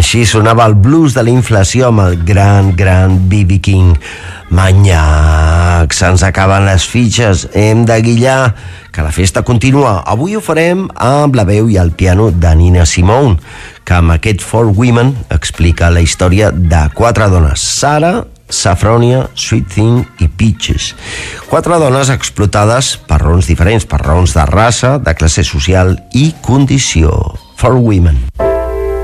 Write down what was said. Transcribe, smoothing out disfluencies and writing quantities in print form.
Així sonava el blues de la inflació amb el gran B.B. King. Manyac, se'ns acaben les fitxes, hem de guillar, que la festa continua. Avui ho farem amb la veu i el piano de Nina Simone, que amb aquest For Women explica la història de 4 dones: Sarah, Safronia, Sweet Thing i Peaches. 4 dones explotades per raons diferents, per raons de raça, de classe social i condició. For Women.